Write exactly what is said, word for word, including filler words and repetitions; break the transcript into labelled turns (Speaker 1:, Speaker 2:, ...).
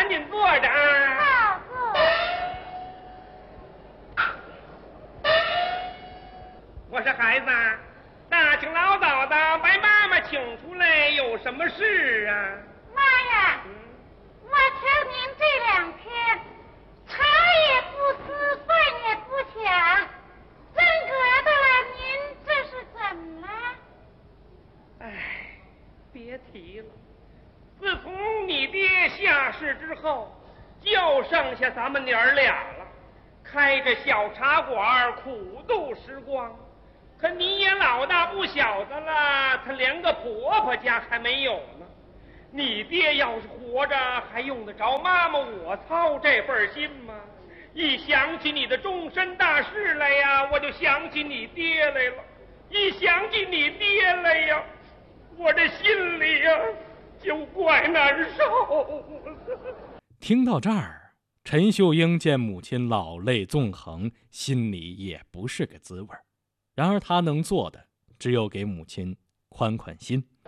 Speaker 1: 紧坐着啊。
Speaker 2: 好坐。
Speaker 1: 我说孩子，大清老早的把妈妈请出来，有什么事啊？
Speaker 2: 妈呀，嗯、我瞧您这两天茶也不思，饭也不想，真格的了，您这是怎么？
Speaker 1: 哎，别提了，自从你爹下世之后，就剩下咱们娘儿俩了，开着小茶馆苦度时光。可你也老大不小的了，他连个婆婆家还没有呢。你爹要是活着，还用得着妈妈我操这份心吗？一想起你的终身大事来呀，我就想起你爹来了。一想起你爹来呀，我这心里呀就怪难受。
Speaker 3: 听到这儿，陈秀英见母亲老泪纵横，心里也不是个滋味。然而他能做的只有给母亲宽宽心。